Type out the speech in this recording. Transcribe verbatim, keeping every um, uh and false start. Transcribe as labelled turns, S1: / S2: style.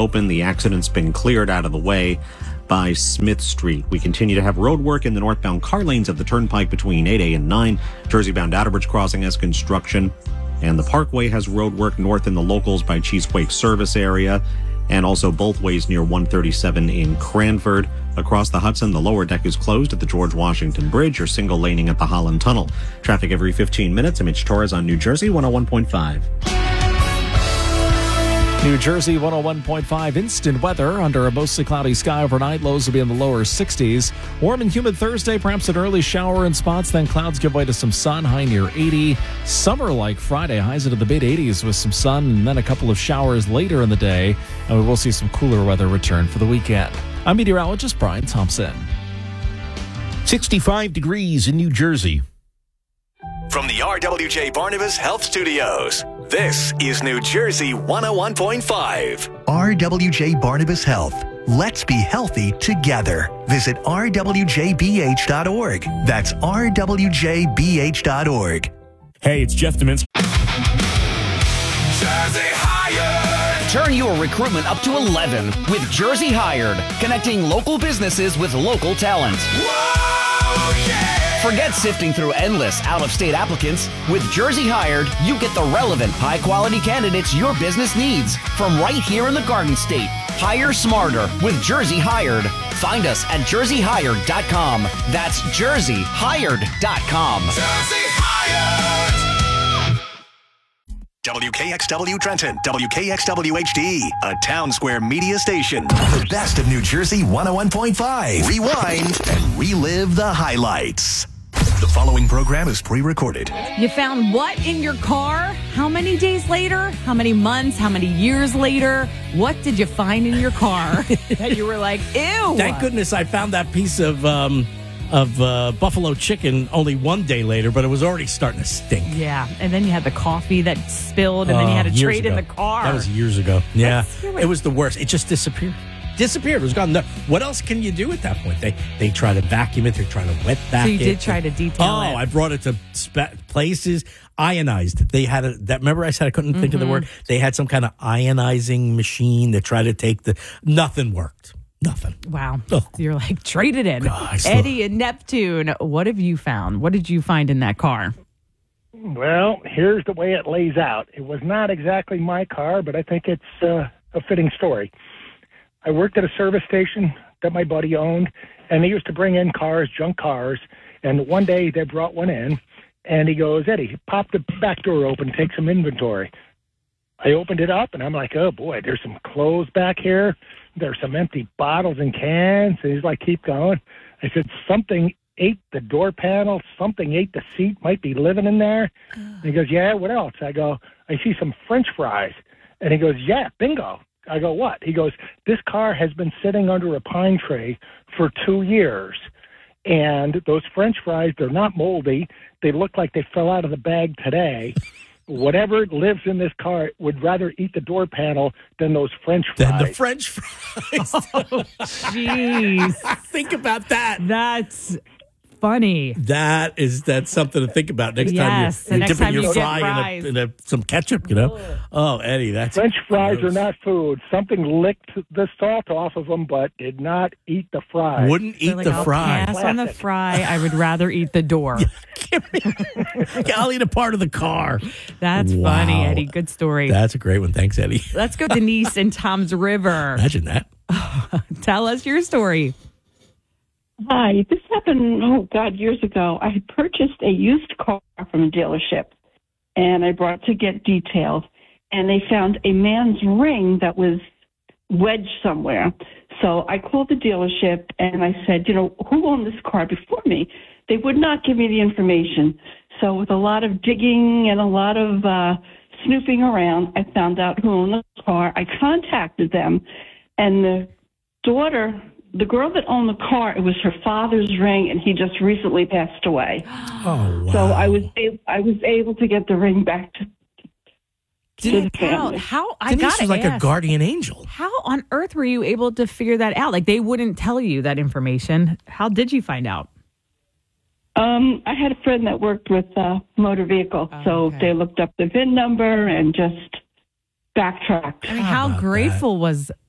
S1: open. The accident's been cleared out of the way by Smith Street. We continue to have road work in the northbound car lanes of the Turnpike between eight A and nine. Jersey-bound Outerbridge Crossing has construction. And the Parkway has road work north in the locals by Cheesequake Service area. And also both ways near one thirty-seven in Cranford. Across the Hudson, the lower deck is closed at the George Washington Bridge or single laning at the Holland Tunnel. Traffic every fifteen minutes. I'm Mitch Torres on New Jersey one oh one point five.
S2: New Jersey one oh one point five instant weather under a mostly cloudy sky overnight. Lows will be in the lower sixties. Warm and humid Thursday, perhaps an early shower in spots. Then clouds give way to some sun, high near eighty. Summer-like Friday, highs into the mid-eighties with some sun and then a couple of showers later in the day. And we will see some cooler weather return for the weekend. I'm meteorologist Brian Thompson.
S3: sixty-five degrees in New Jersey.
S4: From the R W J Barnabas Health Studios, this is New Jersey one oh one point five.
S5: R W J Barnabas Health. Let's be healthy together. Visit r w j b h dot org. That's r w j b h dot org.
S6: Hey, it's Jeff Deminsky.
S4: Jersey Hired.
S7: Turn your recruitment up to eleven with Jersey Hired, connecting local businesses with local talent.
S4: Whoa, yeah.
S7: Forget sifting through endless out-of-state applicants. With Jersey Hired, you get the relevant, high-quality candidates your business needs from right here in the Garden State. Hire smarter with Jersey Hired. Find us at jersey hired dot com. That's jersey hired dot com.
S4: Jersey Hired. W K X W Trenton, W K X W H D, a Town Square media station.
S5: The best of New Jersey one oh one point five. Rewind and relive the highlights. The following program is pre-recorded.
S8: You found what in your car? How many days later? How many months? How many years later? What did you find in your car that you were like, ew?
S6: Thank goodness I found that piece of um, of uh, buffalo chicken only one day later, but it was already starting to stink.
S8: Yeah, and then you had the coffee that spilled, and then you had to
S6: Oh, years
S8: trade in
S6: ago.
S8: the car.
S6: That was years ago. Yeah,
S8: That's really-
S6: it was the worst. It just disappeared. Disappeared. It was gone. No, what else can you do at that point? They they try to vacuum it. They're trying to wet vac
S8: So you
S6: it.
S8: did try to detail
S6: oh,
S8: it.
S6: I brought it to spe- places ionized. They had a that. Remember, I said I couldn't think of the
S8: Mm-hmm.
S6: word. They had some kind of ionizing machine that tried to take the. Nothing worked. Nothing.
S8: Wow.
S6: Oh.
S8: You're like, trade it in.
S6: God, I still-
S8: Eddie and Neptune, what have you found? What did you find in that car?
S9: Well, here's the way it lays out. It was not exactly my car, but I think it's uh, a fitting story. I worked at a service station that my buddy owned, and they used to bring in cars, junk cars, and one day they brought one in, and he goes, Eddie, pop the back door open, take some inventory. I opened it up, and I'm like, oh, boy, there's some clothes back here. There's some empty bottles and cans. And he's like, keep going. I said, something ate the door panel. Something ate the seat. Might be living in there. And he goes, yeah, what else? I go, I see some French fries. And he goes, yeah, bingo. I go, what? He goes, this car has been sitting under a pine tree for two years. And those French fries, they're not moldy. They look like they fell out of the bag today. Whatever lives in this car would rather eat the door panel than those French fries.
S6: Then the French fries.
S8: Jeez.
S6: Think about that.
S8: That's funny.
S6: That is that's something to think about next
S8: Yes, the
S6: time you're, you're
S8: next
S6: dipping
S8: time
S6: your
S8: you get
S6: fry
S8: fries.
S6: in, a, in a, some ketchup, you know. Oh, Eddie, that's
S9: French fries
S6: gross.
S9: are not food. Something licked the salt off of them, but did not eat the fries.
S6: Wouldn't eat
S8: They're like,
S6: the
S8: I'll
S6: fry.
S8: pass on the fry. I would rather eat the door.
S6: I'll eat a part of the car.
S8: That's
S6: Wow.
S8: funny, Eddie. Good story.
S6: That's a great one. Thanks, Eddie.
S8: Let's go Denise in Tom's River.
S6: Imagine that.
S8: Tell us your story.
S10: Hi, this happened, oh, God, years ago. I had purchased a used car from a dealership, and I brought it to get detailed, and they found a man's ring that was wedged somewhere. So I called the dealership, and I said, you know, who owned this car before me? They would not give me the information. So with a lot of digging and a lot of uh, snooping around, I found out who owned the car. I contacted them, and the daughter... The girl that owned the car, it was her father's ring, and he just recently passed away.
S6: Oh, wow.
S10: So I was able, I was able to get the ring back to, to the
S8: How,
S10: family.
S8: how I
S6: Denise
S8: gotta
S6: was like
S8: ask,
S6: a guardian angel.
S8: How on earth were you able to figure that out? Like, they wouldn't tell you that information. How did you find out?
S10: Um, I had a friend that worked with uh, motor vehicle,
S8: Oh,
S10: so
S8: okay.
S10: they looked up the V I N number and just backtracked.
S8: I mean, how
S6: about
S8: grateful was